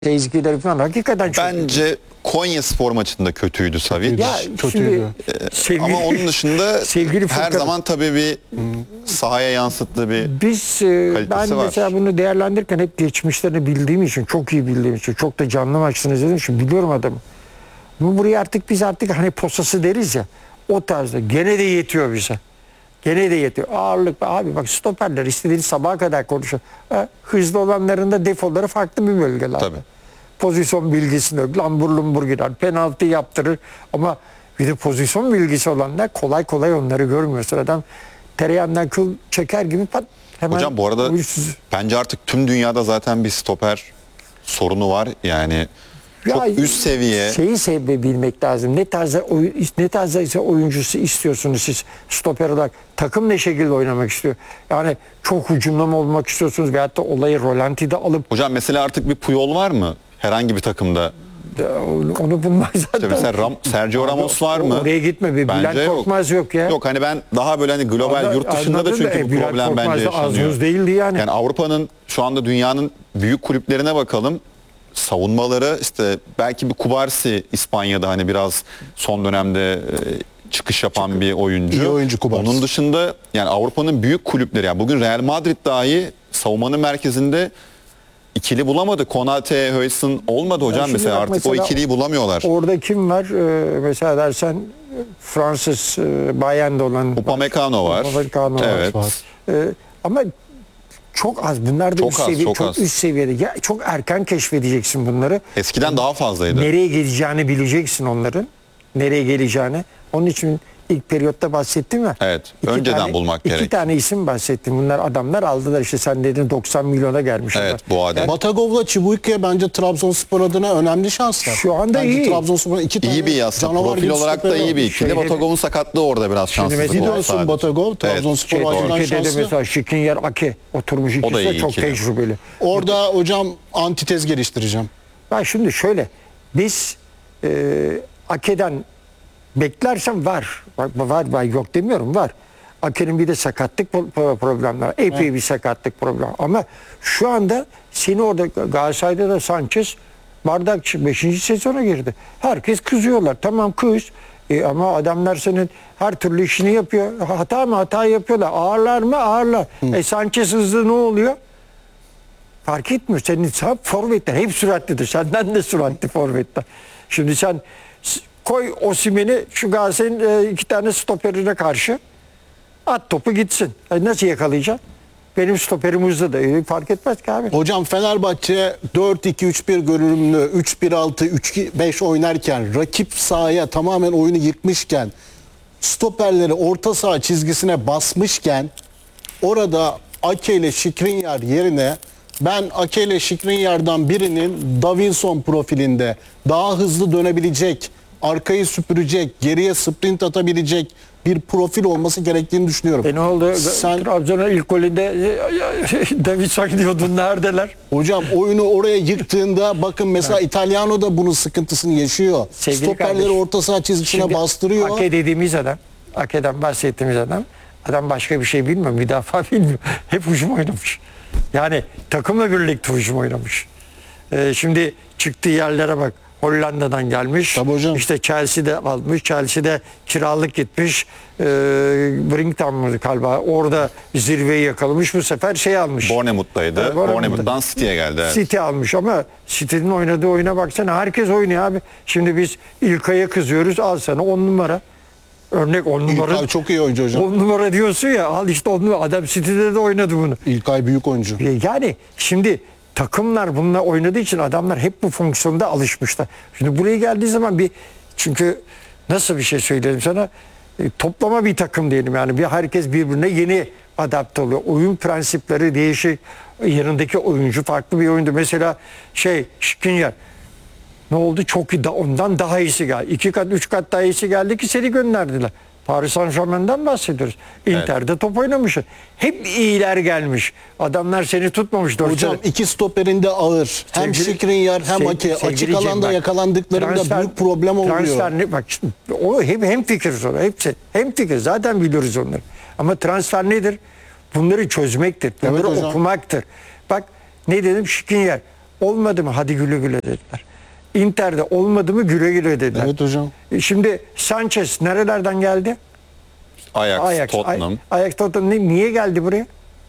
tezgileri falan hakikaten çok Bence Konyaspor maçında kötüydü Savic. ya kötüydü. sevgili, Ama onun dışında sevgili her Furkan, zaman tabii bir sahaya yansıttığı bir biz ben kalitesi var. mesela bunu değerlendirirken hep geçmişlerini bildiğim için, çok iyi bildiğim için, çok da canlı maçını izlediğim için biliyorum adamı. Bu buraya biz artık hani posası deriz ya, o tarzda gene de yetiyor bize. Gene de yetiyor. Ağırlık abi, bak stoperler istediğiniz sabaha kadar konuşuyor. Hızlı olanların da defoları farklı bir bölgelerde. Tabii. Pozisyon bilgisini yok. Lambur lumbur girer. Penaltı yaptırır. Ama bir de pozisyon bilgisi olanlar kolay kolay onları görmüyorsun. Adam tereyağından kıl çeker gibi pat hemen. Hocam bu arada uysuz. bence artık tüm dünyada zaten bir stoper sorunu var. Yani çok üst seviye. Şeyi sevebilmek lazım. Ne tarzda oyuncusu istiyorsunuz siz stoper olarak? Takım ne şekilde oynamak istiyor? Yani çok hücumlu mu olmak istiyorsunuz veyahut da olayı rolantide alıp Hocam mesela artık bir Puyol var mı? Herhangi bir takımda. onu bulmaz zaten. İşte mesela Sergio Ramos var mı? Oraya gitme be. Bence Bülent Korkmaz yok ya. Yok hani ben daha böyle hani global yurt dışında da çünkü bu problem bence Az yaşanıyor. buz değildi yani. Yani Avrupa'nın şu anda dünyanın büyük kulüplerine bakalım. Savunmaları işte belki bir Kubarsi İspanya'da hani biraz son dönemde çıkış yapan bir oyuncu. İyi oyuncu Kubarsi. Onun dışında yani Avrupa'nın büyük kulüpleri yani bugün Real Madrid dahi savunmanın merkezinde ikili bulamadı. Konate, Höysen olmadı hocam şimdi mesela bak artık mesela o ikiliyi bulamıyorlar. Orada kim var? Mesela dersen Fransız Bayern'de olan Upamecano var. Upamecano var. Evet. Ama çok az. Bunlar da Çok üst az, seviye, çok çok az. üst seviyede. Ya, çok erken keşfedeceksin bunları. Eskiden daha fazlaydı. Nereye geleceğini bileceksin onların. Nereye geleceğini. Onun için ilk periyotta bahsettim ya. Evet, önceden bulmak gerek. İki tane isim bahsettim. Bunlar adamlar aldılar işte, sen dedin 90 milyona gelmişler. Evet, bu adem. Batagov'la Çibuike bence Trabzonspor adına önemli şanslar. Şu anda bence iyi. Trabzonspor'un iki tane İyi bir yasa. canavar Profil gibi olarak da stoperi iyi bir var. ikili. Şeyde- Batagov'un sakatlığı orada biraz şanssızlık mesela- oldu Biliyorsun sadece. Batagov Trabzonspor Evet, açısından Türkiye'de de şanslı. mesela Şikinyer Ake oturmuş O da ikisi de iyi çok ikili. tecrübeli. Orada hocam antitez geliştireceğim. Ben şimdi şöyle, biz Ake'den beklersem var. Var yok demiyorum, var. Ake'nin bir de sakatlık problemleri var. Epey bir sakatlık problemi. Ama şu anda seni orada Galatasaray'da da Sanchez bardakçı 5. sezona girdi. Herkes kızıyorlar. Tamam kız. Ama adamlar senin her türlü işini yapıyor. Hata mı? Hata yapıyorlar. Ağırlar mı? Ağırlar. Sanchez hızlı ne oluyor? Fark etmiyor. Senin forvetler hep süratlidir. Senden de süratli forvetler. Şimdi sen koy Osimhen'i şu Galatasaray'ın iki tane stoperine karşı, at topu gitsin. Nasıl yakalayacaksın? Benim stoperim hızlı da fark etmez ki abi. Hocam Fenerbahçe 4-2-3-1 görünümlü 3-1-6 3-5 oynarken rakip sahaya tamamen oyunu yıkmışken stoperleri orta saha çizgisine basmışken orada Ake ile Skriniar yerine ben Ake ile Skriniar'dan birinin Davinson profilinde daha hızlı dönebilecek, arkayı süpürecek, geriye sprint atabilecek bir profil olması gerektiğini düşünüyorum. Ne oldu? Sen Trabzon'un ilk golünde Davidson diyordun, neredeler? hocam oyunu oraya yıktığında bakın mesela İtalyano da bunun sıkıntısını yaşıyor. Sevgili Stoperleri kardeşim, orta saha çizgisine Şimdi bastırıyor. Ake dediğimiz adam, Ake'den bahsettiğimiz adam başka bir şey bilmiyor, müdafaa bilmiyor. Hep hücum oynamış. Yani takımla birlikte hücum oynamış. Şimdi çıktığı yerlere bak. Hollanda'dan gelmiş. Tabii hocam. İşte Chelsea'de almış. Chelsea'de kiralık gitmiş. Brinkton mı galiba? Orada zirveyi yakalamış. Bu sefer şey almış. Bournemouth'taydı. Evet, Bournemouth'ta. Bournemouth'tan City'ye geldi. Evet. City almış ama City'nin oynadığı oyuna baksana. Herkes oynuyor abi. Şimdi biz İlkay'a kızıyoruz. Al sana 10 numara. Örnek 10 numara. İlkay çok iyi oyuncu hocam. 10 numara diyorsun ya. Al işte 10 numara. Adam City'de de oynadı bunu. İlkay büyük oyuncu. Yani şimdi takımlar bununla oynadığı için adamlar hep bu fonksiyonda alışmışlar. Şimdi buraya geldiği zaman çünkü nasıl bir şey söyleyelim sana, toplama bir takım diyelim yani, herkes birbirine yeni adapte oluyor. Oyun prensipleri değişik. Yanındaki oyuncu farklı bir oyundu. Mesela Skriniar ne oldu? Çok iyi, ondan daha iyisi geldi. 2 kat 3 kat daha iyisi geldi ki seni gönderdiler. Paris Saint-Germain'den bahsediyoruz. Inter'de top oynamışsın. Hep iyiler gelmiş. Adamlar seni tutmamış. Hocam iki stoperinde ağır. Hem Skriniar hem Ake. Açık alanda yakalandıklarında büyük problem oluyor. Transfer bak, o hem fikir sonra. Hepsi. Hem fikir. Zaten biliyoruz onları. Ama transfer nedir? Bunları çözmektir. Bunları Evet hocam. okumaktır. Bak ne dedim? Skriniar Olmadı mı? Hadi güle güle dediler. Inter'de olmadı mı? Güle güle dediler. Evet hocam. Şimdi Sanchez nerelerden geldi? Ajax, Tottenham. Ajax Tottenham niye geldi buraya?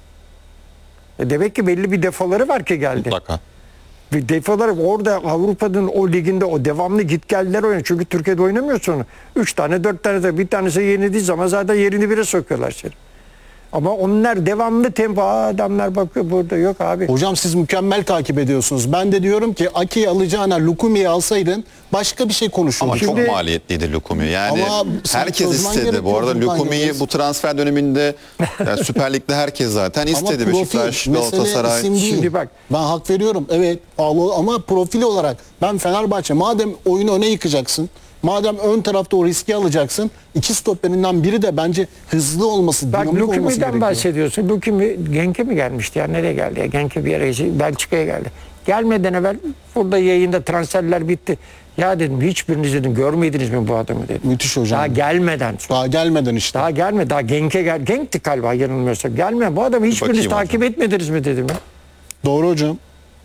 Demek ki belli bir defoları var ki geldi. Mutlaka. Bir defoları orada Avrupa'nın o liginde o devamlı git geldiler oynuyor. Çünkü Türkiye'de oynamıyorsun onu. 3 tane 4 tane de bir tanesi yenildiği zaman zaten yerini bire sokuyorlar seni. Ama onlar devamlı tempo. Adamlar bakıyor burada yok abi. Hocam siz mükemmel takip ediyorsunuz. Ben de diyorum ki Ake'yi alacağına Lukumi'yi alsaydın başka bir şey Ama konuşurduk. çok Şimdi- maliyetliydi Lukumi. Yani Ama sen herkes çözmen istedi. gerekiyor Bu arada buradan Lukumi'yi Yıldız. bu transfer döneminde yani Süper Lig'de herkes zaten istedi. profil, Beşiktaş, mesele Galatasaray. isim değil. Şimdi bak. Ben hak veriyorum. Evet pahalı ama profil olarak ben Fenerbahçe madem oyunu öne yıkacaksın, madem ön tarafta o riski alacaksın, iki stoperinden biri de bence hızlı olması, Bak dinamik olması Lukumi'den gerekiyor. bahsediyorsun. Lukumi Genk'e mi gelmişti ya? Nereye geldi ya? Genk'e bir yere Belçika'ya geldi. Gelmeden evvel burada yayında transferler bitti. Ya dedim hiçbiriniz dedim görmediniz mi bu adamı dedim. Müthiş hocam. Daha gelmeden. Daha gelmeden işte. Daha gelme. Daha Genk'e gel. Genk'ti galiba yanılmıyorsam. Gelme. Bu adamı hiçbiriniz bakayım takip hocam. etmediniz mi dedim ya. Doğru hocam.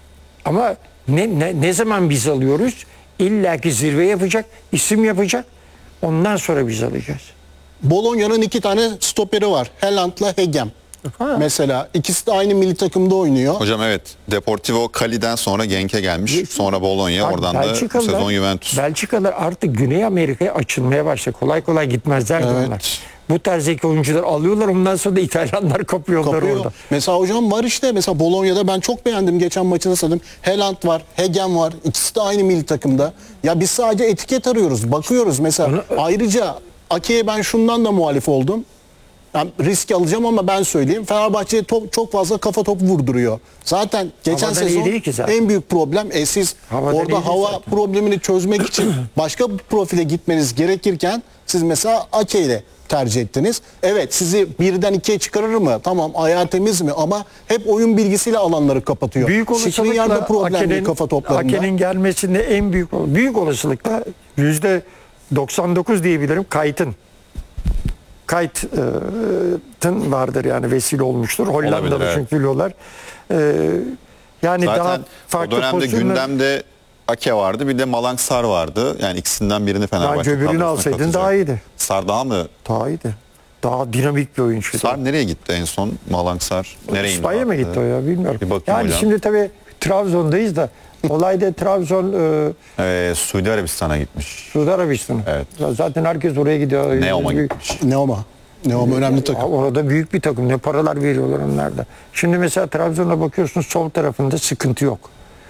Ama ne zaman biz alıyoruz? İlla ki zirve yapacak, isim yapacak. Ondan sonra biz alacağız. Bologna'nın iki tane stoperi var. Haaland'la Hegem. Ha. Mesela ikisi de aynı milli takımda oynuyor. Hocam evet. Deportivo Cali'den sonra Genk'e gelmiş. Sonra Bologna. Bak, Oradan da bu sezon Juventus. Belçikalılar artık Güney Amerika'ya açılmaya başladı. Kolay kolay gitmezler Evet. onlar. Bu tarzdaki oyuncular alıyorlar ondan sonra da İtalyanlar kapıyorlar Kapıyor. orada. Mesela hocam var işte. Mesela Bologna'da ben çok beğendim. Geçen maçını saydım. Haaland var, Hegem var. İkisi de aynı milli takımda. Ya biz sadece etiket arıyoruz. Bakıyoruz mesela. Ayrıca Ake'ye ben şundan da muhalif oldum. Yani risk alacağım ama ben söyleyeyim. Fenerbahçe çok fazla kafa topu vurduruyor. Zaten geçen Havadan iyi sezon değil ki zaten. en büyük problem siz Havadan iyi orada değil hava zaten. problemini çözmek için başka bir profile gitmeniz gerekirken siz mesela Ake ile tercih ettiniz. Evet sizi birden ikiye çıkarır mı? Tamam ayağı temiz mi? Ama hep oyun bilgisiyle alanları kapatıyor. Büyük Skriniar'da olasılıkla problemli kafa toplarında. Ake'nin gelmesinde en büyük olasılıkla %99 diyebilirim Kayt'ın vardır yani vesile olmuştur. Hollandalı Olabilir, evet. çünkü biliyorlar. Yani daha Zaten o farklı dönemde pozisyonlar. gündemde Ake vardı. Bir de Malang Sar vardı. Yani ikisinden birini Fenerbahçe öbürünü kadrosuna alsaydın katacak. daha iyiydi. Sar daha mı? Daha iyiydi. Daha dinamik bir oyuncu. Sar nereye gitti en son? Malang Sar nereye indi? İspanya mı gitti o ya bilmiyorum. Bir bakayım yani hocam. şimdi tabii Trabzon'dayız da olayda Trabzon Suudi Arabistan'a gitmiş. Suudi Arabistan. Evet. Zaten herkes oraya gidiyor. Neom'a Büyük- gitmiş. Neoma. Neoma önemli takım. Orada büyük bir takım. Ne paralar veriyorlar onlar da. Şimdi mesela Trabzon'a bakıyorsun sol tarafında sıkıntı yok.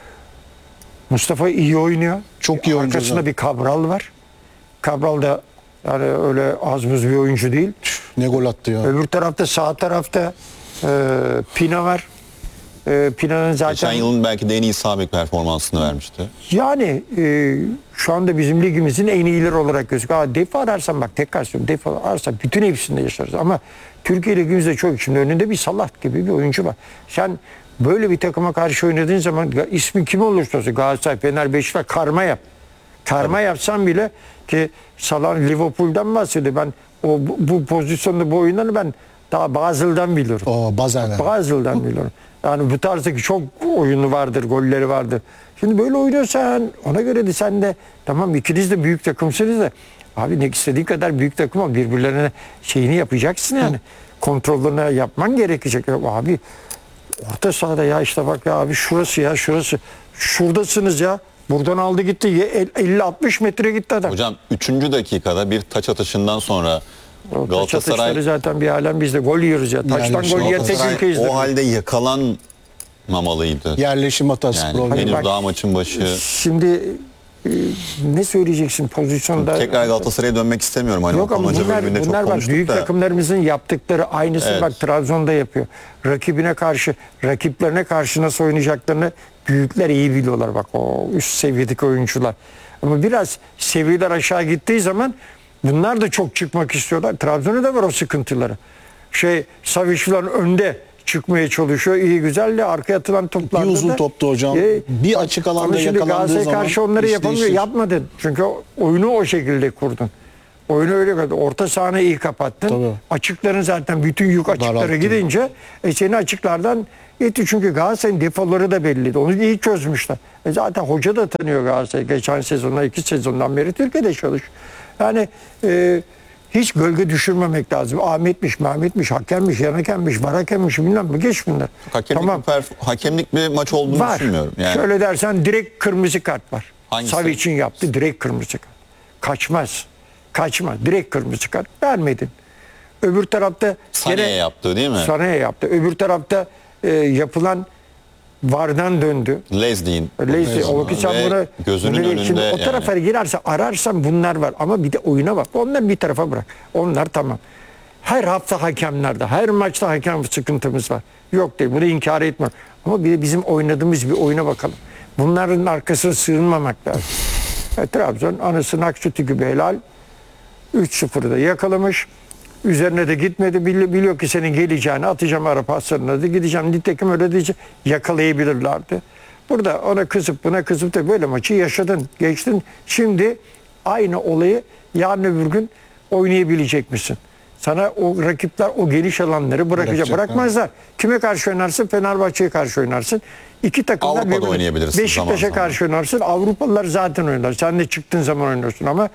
Mustafa iyi oynuyor. Çok iyi oyuncu Arkasında hocam. bir Cabral var. Cabral da yani öyle az buz bir oyuncu değil. Ne gol attı ya. Öbür tarafta sağ tarafta Pina var. Pina'nın zaten Geçen yılın belki de en iyi sağ bek performansını vermişti. yani şu anda bizim ligimizin en iyileri olarak gözüküyor. Defa ararsan bak tekrar söylüyorum. Defa ararsan bütün hepsinde yaşarız. Ama Türkiye ligimizde çok. Şimdi önünde bir Salah gibi bir oyuncu var. Sen böyle bir takıma karşı oynadığın zaman ismi kim olursa olsun Galatasaray, Fener, Beşiktaş karma yap. Karma yapsan bile ki Salah Liverpool'dan bahsediyor. Ben bu pozisyonda bu oyunları ben daha Basel'den biliyorum. O Bazel'den. Basel'den biliyorum. Yani bu tarzdaki çok oyunu vardır, golleri vardır. Şimdi böyle oynuyorsan ona göre de sen de tamam ikiniz de büyük takımsınız da abi ne istediğin kadar büyük takım ama birbirlerine şeyini yapacaksın yani. Kontrollerini yapman gerekecek. Ya abi orta sahada ya işte bak ya abi şurası ya şurası. Şuradasınız ya. Buradan aldı gitti. 50-60 metre gitti adam. Hocam 3. dakikada bir taç atışından sonra Taç Galatasaray atışları zaten bir alem bizde gol yiyoruz ya. Taçtan Yani gol yiyen tek Galatasaray ülkeyiz. o halde yakalanmamalıydı. Yerleşim hatası Yani problemi. henüz bak- daha maçın başı. Şimdi ne söyleyeceksin pozisyonda? Tekrar Galatasaray'a dönmek istemiyorum. Hani Yok Okan ama Hoca bunlar bölümünde çok bak konuştuk büyük da. takımlarımızın yaptıkları aynısı Evet. bak Trabzon'da yapıyor. Rakibine karşı, rakiplerine karşı nasıl oynayacaklarını büyükler iyi biliyorlar bak o üst seviyedeki oyuncular. Ama biraz seviyeler aşağı gittiği zaman bunlar da çok çıkmak istiyorlar. Trabzon'da da var o sıkıntıları. Savic falan önde çıkmaya çalışıyor. İyi güzel de arkaya atılan toplarda Bir uzun da- toptu hocam. Bir açık alanda ama şimdi yakalandığı Galatasaray'a zaman karşı onları iş yapamıyor. değişir. Yapmadın. Çünkü oyunu o şekilde kurdun. Oyunu öyle kadar. Orta sahanı iyi kapattın. Tabii. Açıkların zaten bütün yük açıklara Daralttın. gidince seni açıklardan Gitti çünkü Galatasaray'ın defoları da belliydi. Onu iyi çözmüşler. Zaten hoca da tanıyor Galatasaray'ı. Geçen sezonda 2 sezondan beri Türkiye'de çalışıyor. Yani hiç gölge düşürmemek lazım. Ahmet'miş, Mehmet'miş, hakemmiş, yanakemmiş, varakemmiş bilmem ne. Geç bunlar. Hakemlik bir maç olduğunu Var. düşünmüyorum. Yani. Şöyle dersen direkt kırmızı kart var. Hangisi? Savic'in yaptı direkt kırmızı kart. Kaçmaz. Kaçmaz. Direkt kırmızı kart. Vermedin. Öbür tarafta Sané'ye yaptı değil mi? Sané'ye yaptı. Öbür tarafta yapılan VAR'dan döndü. Leslie'in. Öyleyse o vakit sen Ve bunu gözünün bunu- önünde şimdi o yani. tarafa girerse ararsan bunlar var ama bir de oyuna bak. Onlar bir tarafa bırak. Onlar tamam. Her hafta hakemlerde, her maçta hakem sıkıntımız var. Yok değil. Bunu inkar etmem. Ama bir de bizim oynadığımız bir oyuna bakalım. Bunların arkasına sığınmamak lazım. Trabzon anasının ak sütü gibi helal. 3-0'da yakalamış. Üzerine de gitmedi. Biliyor ki senin geleceğini atacağım ara paslarına da gideceğim. Nitekim öyle diyecek. Yakalayabilirlerdi. Burada ona kızıp buna kızıp da böyle maçı yaşadın. Geçtin. Şimdi aynı olayı yarın öbür gün oynayabilecek misin? Sana o rakipler o geniş alanları bırakacak. Bırakmazlar. Kime karşı oynarsın? Fenerbahçe'ye karşı oynarsın. İki takım da Avrupa'da birbirine- oynayabilirsin Beşiktaş'a zaman karşı oynarsın. Avrupalılar zaten oynar. Sen de çıktığın zaman oynuyorsun ama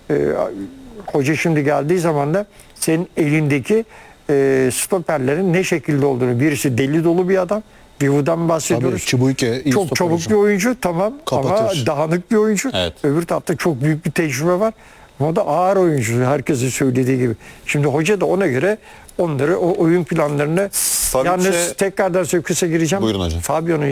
hoca şimdi geldiği zaman da senin elindeki stoperlerin ne şekilde olduğunu, birisi deli dolu bir adam. Vivu'dan bahsediyoruz. Tabii, Çibuike iyi çok stoper çabuk hocam. bir oyuncu tamam Kapatır. ama dağınık bir oyuncu. Evet. Öbür tarafta çok büyük bir tecrübe var. Ama o da ağır oyuncu herkesin söylediği gibi. Şimdi hoca da ona göre onları o oyun planlarını yalnız tekrardan kısa gireceğim. Buyurun hocam.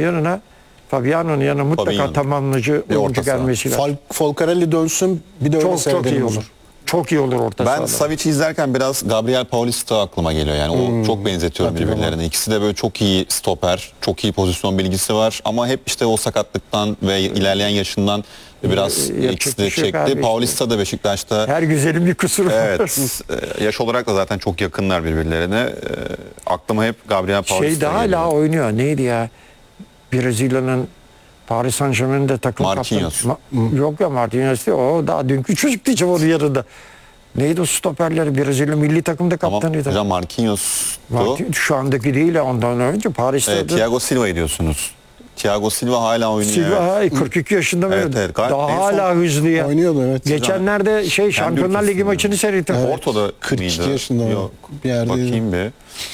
Fabiano'nun yanına mutlaka Fabinho. tamamlayıcı Bir oyuncu orta saha. gelmesi lazım. Folcarelli dönsün bir de öyle Çok iyi seyredelim olur. hocam. Çok iyi olur orta Ben sahada. Savic'i izlerken biraz Gabriel Paulista aklıma geliyor. Yani o çok benzetiyorum birbirlerine. İkisi de böyle çok iyi stoper, çok iyi pozisyon bilgisi var. Ama hep işte o sakatlıktan ve ilerleyen yaşından biraz Yapacak ikisi de bir şey yok çekti. abi Paulista da Beşiktaş'ta Her güzelin bir kusuru var. evet yaş olarak da zaten çok yakınlar birbirlerine. Aklıma hep Gabriel Paulista Şey daha geliyor. hala oynuyor. Neydi ya? Brezilya'nın Paris Saint-Germain'de takım Marquinhos. kaptanı. Yok ya Marquinhos değil. O daha dünkü çocuk diyeceğim onun yanında. Neydi o stoperleri? Brezilya milli takımda Tamam, kaptanıydı. hocam Marquinhos'tu. Şu andaki değil ya, ondan önce Paris'te. Thiago Silva'yı diyorsunuz. Thiago Silva hala oynuyor. Silva 42 yaşında Evet, böyle. evet. Gayet Daha en son hala hızlı ya. Oynuyordu evet. Geçenlerde Şampiyonlar Ligi ülkesinde. maçını seyrettim. Porto'da 42 mıydı? yaşında o. Yok. Bir yerdeydi. Bakayım bir.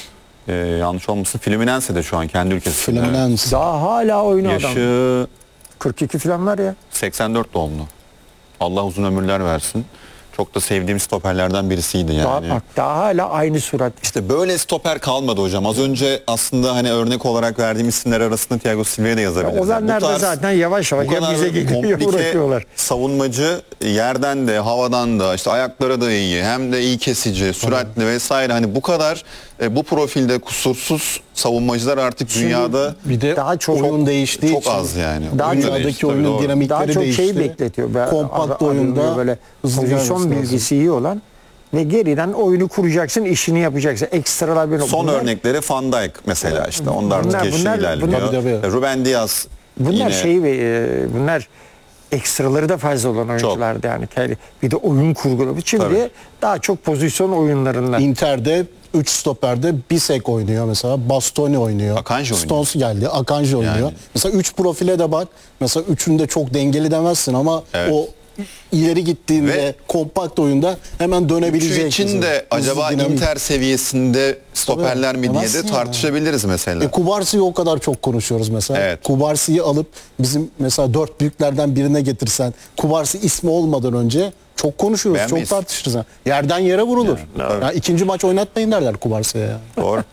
Yanlış olmasın. Fluminense'de şu an kendi ülkesinde. Fluminense. Daha hala oynuyor adam. Yaşı 42 falan var ya. 84 doğumlu. Allah uzun ömürler versin. Çok da sevdiğim stoperlerden birisiydi yani. Daha hala aynı surat. İşte böyle stoper kalmadı hocam. Az önce aslında hani örnek olarak verdiğim isimler arasında Thiago Silva'yı da yazabiliriz. Olanlar da zaten yavaş yavaş bu ya kadar bize geliyor ya komplike bırakıyorlar. savunmacı, yerden de havadan da işte ayakları da iyi, hem de iyi kesici, süratli vesaire, hani bu kadar bu profilde kusursuz savunmacılar artık dünyada Bir de Daha çok- oyun değiştiği çok için az yani. Daha Oyun da çok- değişti, dünyadaki tabii, oyunun doğru. dinamikleri Daha çok değişti. şey bekletiyor. Kompakt oyunda böyle hızlı pozisyon gelmesi lazım. bilgisi iyi olan ve geriden oyunu kuracaksın, işini yapacaksın. Ekstralar bir Son bunlar, örnekleri Van Dijk mesela, işte onlar Bunlar- artık yaşı bunlar- ilerliyor. Tabii, tabii. Ruben Dias Bunlar yine bunlar ekstraları da fazla olan oyunculardı yani. Bir de oyun kurgulaması. Şimdi Tabii. daha çok pozisyon oyunlarında. Inter'de 3 stoperde Bisek oynuyor mesela. Bastoni oynuyor. Akanji oynuyor. Stones geldi. Akanji oynuyor. Yani. Mesela 3 profile de bak. Mesela üçünde çok dengeli demezsin ama Evet. o ileri gittiğinde Ve kompakt oyunda hemen dönebilecek. Üçü için mesela. de Hızlı, acaba dinamik. Inter seviyesinde stoperler Tabii, mi diye de demezsin ya. tartışabiliriz mesela. Kubarsi'yi o kadar çok konuşuyoruz mesela. Evet. Kubarsi'yi alıp bizim mesela 4 büyüklerden birine getirsen, Kubarsi ismi olmadan önce çok konuşuruz, Beğenmeyiz. çok tartışırız. Yerden yere vurulur. Ya ikinci maç oynatmayın derler Kubarsi'ye ya. Doğru.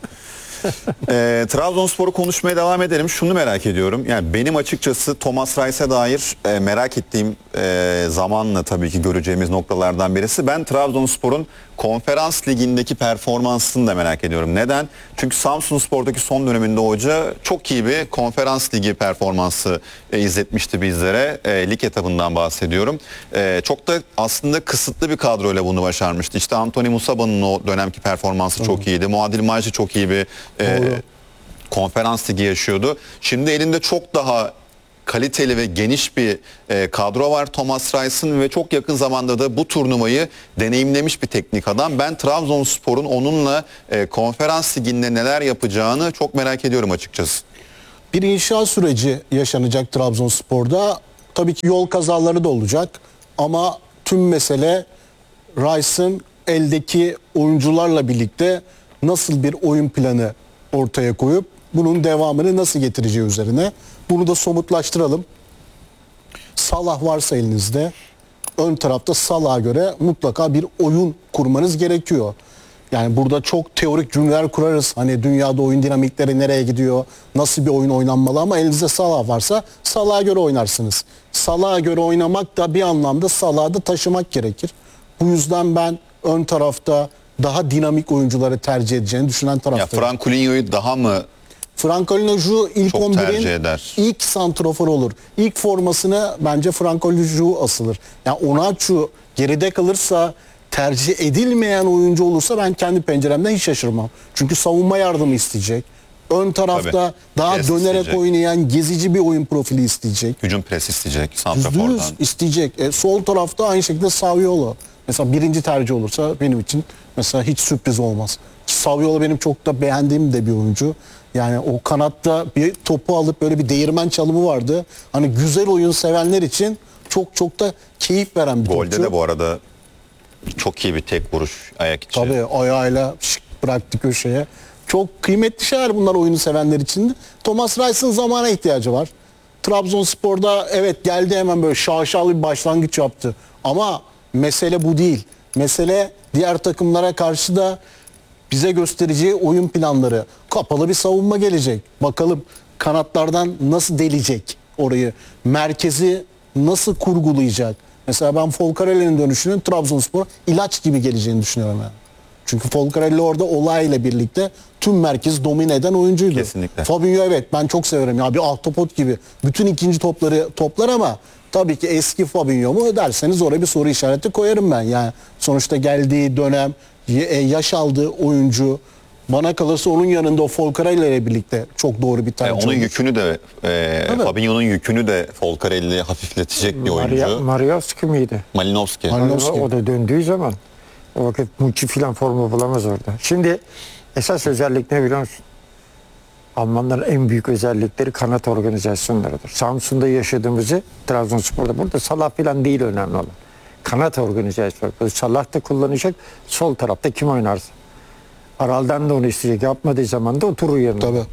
Trabzonspor'u konuşmaya devam edelim. Şunu merak ediyorum. Yani benim açıkçası Thomas Reis'e dair merak ettiğim, zamanla tabii ki göreceğimiz noktalardan birisi. Ben Trabzonspor'un Konferans Ligi'ndeki performansını da merak ediyorum. Neden? Çünkü Samsunspor'daki son döneminde hoca çok iyi bir Konferans Ligi performansı izletmişti bizlere. Lig etabından bahsediyorum. Çok da aslında kısıtlı bir kadroyla bunu başarmıştı. İşte Anthony Musaba'nın o dönemki performansı çok iyiydi. Muadil Maji çok iyi bir Konferans Ligi yaşıyordu. Şimdi elinde çok daha kaliteli ve geniş bir kadro var Thomas Reis'in ve çok yakın zamanda da bu turnuvayı deneyimlemiş bir teknik adam. Ben Trabzonspor'un onunla konferans liginde neler yapacağını çok merak ediyorum açıkçası. Bir inşa süreci yaşanacak Trabzonspor'da. Tabii ki yol kazaları da olacak ama tüm mesele Rice'ın eldeki oyuncularla birlikte nasıl bir oyun planı ortaya koyup bunun devamını nasıl getireceği üzerine. Bunu da somutlaştıralım. Salah varsa elinizde, ön tarafta Salah'a göre mutlaka bir oyun kurmanız gerekiyor. Yani burada çok teorik cümleler kurarız. Hani dünyada oyun dinamikleri nereye gidiyor, nasıl bir oyun oynanmalı, ama elinizde Salah varsa Salah'a göre oynarsınız. Salah'a göre oynamak da bir anlamda Salah'ı da taşımak gerekir. Bu yüzden ben ön tarafta daha dinamik oyuncuları tercih edeceğini düşünen Ya taraftayım. Francolinho'yu daha mı Francolinho ilk Çok tercih 11'in eder. ilk santrofor olur. İlk formasını bence Francolinho asılır. Yani Onaçu geride kalırsa, tercih edilmeyen oyuncu olursa ben kendi penceremden hiç şaşırmam. Çünkü savunma yardımı isteyecek. Ön tarafta Tabii. daha Pres dönerek isteyecek. oynayan, gezici bir oyun profili isteyecek. hücum pres isteyecek %100 santrafordan? isteyecek. Sol tarafta aynı şekilde Saviolo. Mesela birinci tercih olursa benim için mesela hiç sürpriz olmaz. Saviolo benim çok da beğendiğim de bir oyuncu. Yani o kanatta bir topu alıp böyle bir değirmen çalımı vardı. Hani güzel oyun sevenler için çok çok da keyif veren bir Golde topçu. de bu arada çok iyi bir tek vuruş ayak içi. Tabii ayağıyla şık bıraktı köşeye. Çok kıymetli şeyler bunlar oyunu sevenler için. Thomas Reis'in zamana ihtiyacı var. Trabzonspor'da evet geldi, hemen böyle şaşalı bir başlangıç yaptı. Ama mesele bu değil. Mesele diğer takımlara karşı da bize göstereceği oyun planları. Kapalı bir savunma gelecek. Bakalım kanatlardan nasıl delecek orayı. Merkezi nasıl kurgulayacak. Mesela ben Folcarelli'nin dönüşünün Trabzonspor ilaç gibi geleceğini düşünüyorum yani. Çünkü Folcarelli orada olayla birlikte tüm merkezi domine eden oyuncuydu. Kesinlikle. Fabinho evet ben çok severim ya, bir ahtapot gibi. Bütün ikinci topları toplar ama tabii ki eski Fabinho mu derseniz oraya bir soru işareti koyarım ben. Yani sonuçta geldiği dönem, yaş aldığı oyuncu, bana kalırsa onun yanında o Folcarelli ile birlikte çok doğru bir tercih Onun olur. yükünü de Tabii. Fabinho'nun yükünü de Folcarelli hafifletecek bir oyuncu. Mariovski miydi? Malinowski. Malinowski. O da döndüğü zaman o vakit Muçi filan formu bulamaz orada. Şimdi esas özellik ne biliyor musun? Almanların en büyük özellikleri kanat organizasyonlarıdır. Samsun'da yaşadığımızı Trabzonspor'da, burada Salah filan değil önemli olan. Kanat organizasyonu. Salah da kullanacak, sol tarafta kim oynarsa. Aral'dan da onu isteyecek. Yapmadığı zaman da oturur yerine. Tabii.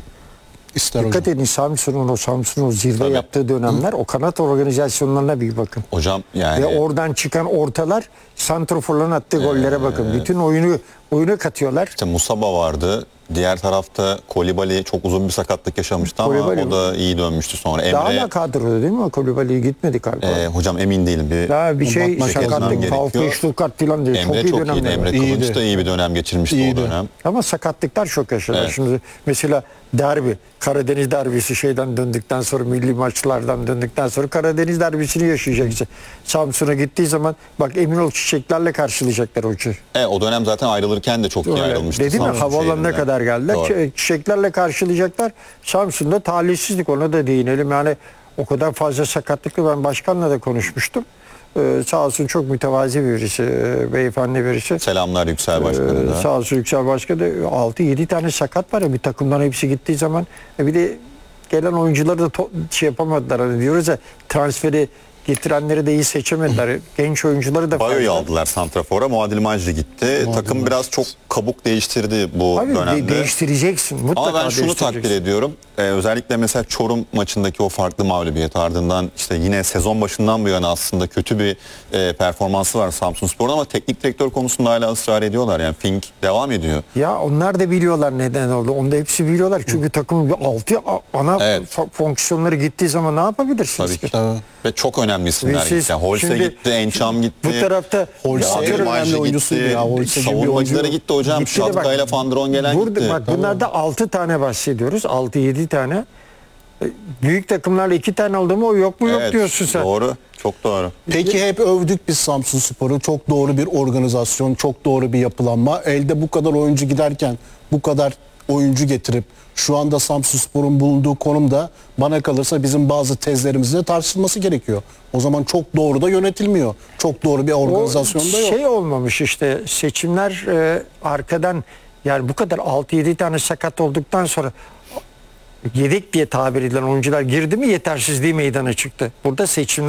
İster Dikkat hocam. edin, Samsun'un zirve Tabii. yaptığı dönemler o kanat organizasyonlarına bir bakın. Hocam yani Ve oradan çıkan ortalar santroforların attığı gollere bakın. Bütün oyunu katıyorlar. işte Musaba vardı. Diğer tarafta Kolibali çok uzun bir sakatlık yaşamıştı ama Kolibali o da iyi dönmüştü sonra. Daha Emre da kadroda değil mi? O Kolibali'ye gitmedi galiba. hocam emin değilim. Daha bir şey bakmak lazım. sakatlık, gerekiyor. VfB Stuttgart falan diye çok Emre iyi çok iyiydi. dönemler. Emre var. Kılınç İyiydi. da iyi bir dönem geçirmişti İyiydi. o dönem. Ama sakatlıklar çok yaşadı. Evet. Şimdi mesela derbi, Karadeniz derbisi şeyden döndükten sonra, milli maçlardan döndükten sonra Karadeniz derbisini yaşayacaksın. Samsun'a gittiği zaman bak emin ol çiçeklerle karşılayacaklar o çocuk. O dönem zaten ayrılırken de çok iyi ayrılmıştı. Dedim ya, Samsun havaalanına şehrinde. kadar geldiler. Doğru. Çiçeklerle karşılayacaklar. Samsun'da talihsizlik, ona da değinelim. Yani o kadar fazla sakatlıklı, ben başkanla da konuşmuştum. Sağ olsun çok mütevazi birisi, beyefendi birisi. Selamlar Yüksel Başkanı da. Sağ olsun Yüksel Başkanı da 6-7 tane sakat var ya bir takımdan, hepsi gittiği zaman. Bir de gelen oyuncuları da şey yapamadılar. Hani diyoruz ya, transferi getirenleri de iyi seçemediler. Genç oyuncuları da Bayo'yu fazla. aldılar santrafora. Muadil Macri gitti. Takım biraz çok kabuk değiştirdi bu Abi dönemde. değiştireceksin. Mutlaka Ama ben şunu değiştireceksin. takdir ediyorum. Özellikle mesela Çorum maçındaki o farklı mağlubiyet ardından işte yine sezon başından bu yana aslında kötü bir performansı var Samsunspor'un ama teknik direktör konusunda hala ısrar ediyorlar. Yani Fink devam ediyor. Ya onlar da biliyorlar neden oldu. Onu da hepsi biliyorlar. Çünkü takımın 6 ana Evet. fonksiyonları gittiği zaman ne yapabilirsiniz Tabii ki. ki? Ve çok önemli isimler Ve siz gitti. Yani Holse şimdi gitti, Ençam gitti. Bu tarafta Holse Muadil en önemli Macri oyuncusuydu gitti. ya, Holse gibi bir Savunmacıları oyuncu. gitti hocam. Gitti de bak, Şatka ile Fandron gelen burada, gitti. bak bunlarda 6 tane bahsediyoruz. 6-7 tane. Büyük takımlarla 2 tane oldu mu o yok mu yok Evet, diyorsun sen. Doğru. Çok doğru. Peki hep övdük biz Samsunspor'u. Çok doğru bir organizasyon, çok doğru bir yapılanma. Elde bu kadar oyuncu giderken bu kadar oyuncu getirip şu anda Samsunspor'un bulunduğu konumda bana kalırsa bizim bazı tezlerimizle tartışılması gerekiyor. O zaman çok doğru da yönetilmiyor. Çok doğru bir organizasyon da yok. Şey olmamış işte seçimler arkadan, yani bu kadar 6-7 tane sakat olduktan sonra yedek diye tabir edilen oyuncular girdi mi yetersizliği meydana çıktı. Burada seçimler